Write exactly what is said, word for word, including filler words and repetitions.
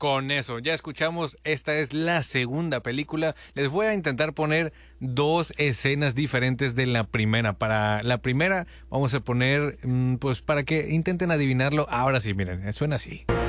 Con eso, ya escuchamos, esta es la segunda película. Les voy a intentar poner dos escenas diferentes de la primera. Para la primera vamos a poner, pues para que intenten adivinarlo. Ahora sí, miren, suena así.